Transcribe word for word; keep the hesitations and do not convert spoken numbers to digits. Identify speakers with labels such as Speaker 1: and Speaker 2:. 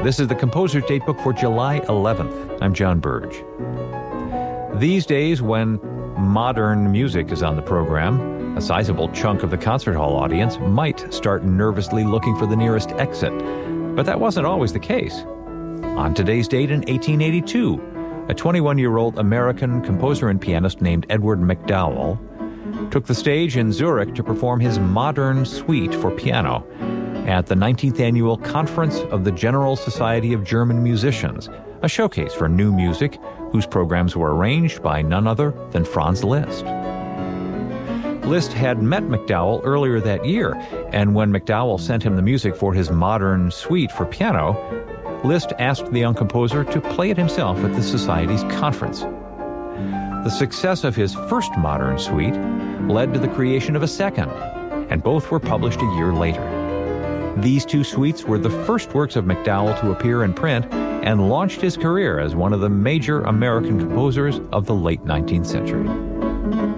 Speaker 1: This is the Composer's Datebook for July eleventh. I'm John Burge. These days, when modern music is on the program, a sizable chunk of the concert hall audience might start nervously looking for the nearest exit. But that wasn't always the case. On today's date in eighteen eighty-two, a twenty-one-year-old American composer and pianist named Edward MacDowell took the stage in Zurich to perform his Modern Suite for piano at the nineteenth Annual Conference of the General Society of German Musicians, a showcase for new music whose programs were arranged by none other than Franz Liszt. Liszt had met MacDowell earlier that year, and when MacDowell sent him the music for his Modern Suite for piano, Liszt asked the young composer to play it himself at the Society's conference. The success of his first Modern Suite led to the creation of a second, and both were published a year later. These two suites were the first works of MacDowell to appear in print and launched his career as one of the major American composers of the late nineteenth century.